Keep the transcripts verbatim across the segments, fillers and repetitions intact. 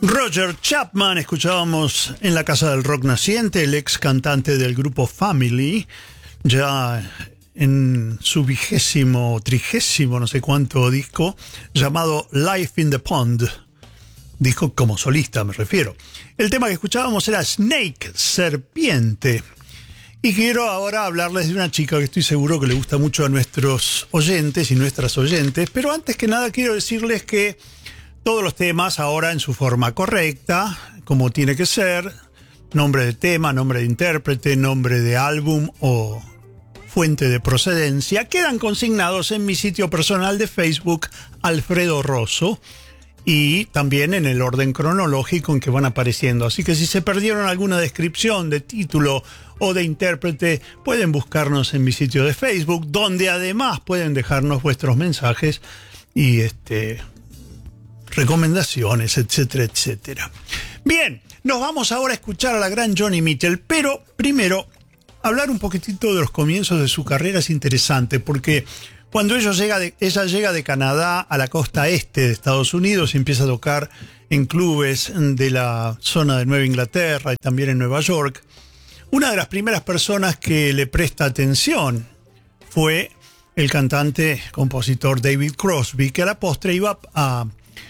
Roger Chapman, escuchábamos en la Casa del Rock Naciente, el ex cantante del grupo Family, ya en su vigésimo, trigésimo, no sé cuánto disco, llamado Life in the Pond, disco como solista me refiero. El tema que escuchábamos era Snake, Serpiente. Y quiero ahora hablarles de una chica que estoy seguro que le gusta mucho a nuestros oyentes y nuestras oyentes, pero antes que nada quiero decirles que todos los temas ahora en su forma correcta, como tiene que ser, nombre de tema, nombre de intérprete, nombre de álbum o fuente de procedencia, quedan consignados en mi sitio personal de Facebook, Alfredo Rosso, y también en el orden cronológico en que van apareciendo. Así que si se perdieron alguna descripción de título o de intérprete, pueden buscarnos en mi sitio de Facebook, donde además pueden dejarnos vuestros mensajes y este... recomendaciones, etcétera, etcétera. Bien, nos vamos ahora a escuchar a la gran Joni Mitchell, pero primero, hablar un poquitito de los comienzos de su carrera es interesante, porque cuando ella llega de, ella llega de Canadá a la costa este de Estados Unidos y empieza a tocar en clubes de la zona de Nueva Inglaterra y también en Nueva York, una de las primeras personas que le presta atención fue el cantante, compositor David Crosby, que a la postre iba a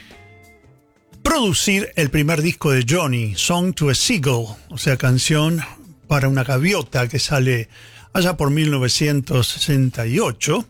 producir el primer disco de Joni, Song to a Seagull, o sea, canción para una gaviota, que sale allá por mil novecientos sesenta y ocho.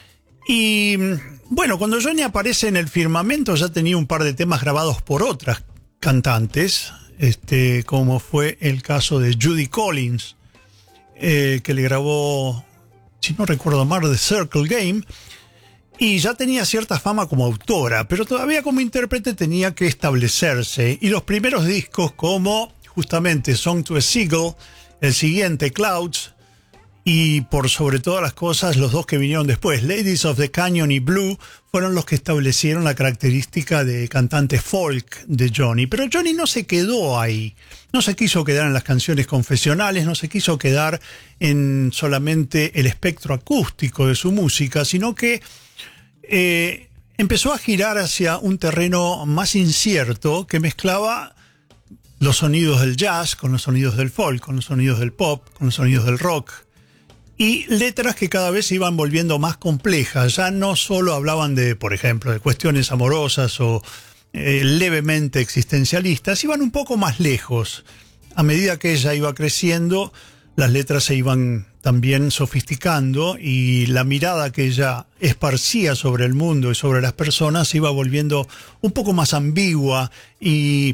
Y bueno, cuando Joni aparece en el firmamento ya tenía un par de temas grabados por otras cantantes, este, como fue el caso de Judy Collins, eh, que le grabó, si no recuerdo mal, The Circle Game. Y ya tenía cierta fama como autora, pero todavía como intérprete tenía que establecerse. Y los primeros discos como justamente Song to a Seagull, el siguiente Clouds, y por sobre todas las cosas los dos que vinieron después, Ladies of the Canyon y Blue, fueron los que establecieron la característica de cantante folk de Joni. Pero Joni no se quedó ahí, no se quiso quedar en las canciones confesionales, no se quiso quedar en solamente el espectro acústico de su música, sino que Eh, empezó a girar hacia un terreno más incierto que mezclaba los sonidos del jazz con los sonidos del folk, con los sonidos del pop, con los sonidos del rock, y letras que cada vez se iban volviendo más complejas. Ya no solo hablaban de, por ejemplo, de cuestiones amorosas o eh, levemente existencialistas, iban un poco más lejos. A medida que ella iba creciendo, las letras se iban también sofisticando y la mirada que ella esparcía sobre el mundo y sobre las personas se iba volviendo un poco más ambigua y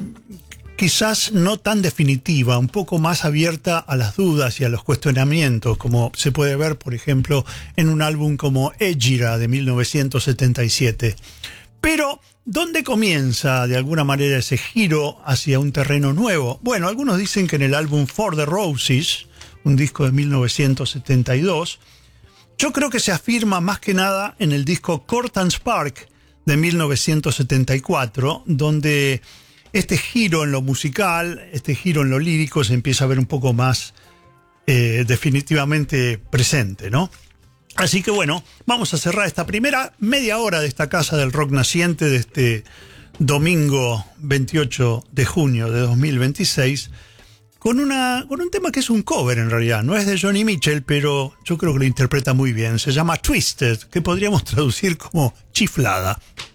quizás no tan definitiva, un poco más abierta a las dudas y a los cuestionamientos, como se puede ver, por ejemplo, en un álbum como Égira de mil novecientos setenta y siete. Pero, ¿dónde comienza de alguna manera ese giro hacia un terreno nuevo? Bueno, algunos dicen que en el álbum For the Roses, un disco de mil novecientos setenta y dos, yo creo que se afirma más que nada en el disco Court and Spark de mil novecientos setenta y cuatro, donde este giro en lo musical, este giro en lo lírico se empieza a ver un poco más eh, definitivamente presente, ¿no? Así que bueno, vamos a cerrar esta primera media hora de esta Casa del Rock Naciente de este domingo veintiocho de junio de dos mil veintiséis con, una, con un tema que es un cover en realidad. No es de Joni Mitchell, pero yo creo que lo interpreta muy bien. Se llama Twisted, que podríamos traducir como chiflada.